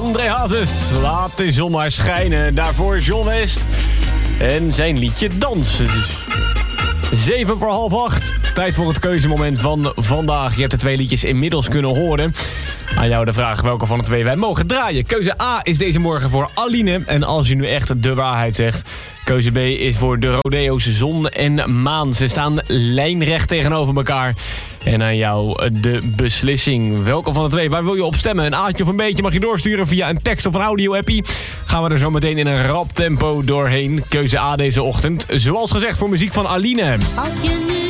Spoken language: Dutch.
André Hazes, laat de zon maar schijnen. Daarvoor John West en zijn liedje Dans. Het is 7:30. Tijd voor het keuzemoment van vandaag. Je hebt de 2 liedjes inmiddels kunnen horen. Aan jou de vraag welke van de 2 wij mogen draaien. Keuze A is deze morgen voor Aline. En als je nu echt de waarheid zegt... Keuze B is voor de Rodeo's Zon en Maan. Ze staan lijnrecht tegenover elkaar. En aan jou de beslissing. Welke van de 2? Waar wil je op stemmen? Een A'tje of een B'tje mag je doorsturen via een tekst of een audio-appie. Gaan we er zo meteen in een rap tempo doorheen. Keuze A deze ochtend. Zoals gezegd voor muziek van Aline. Als je nu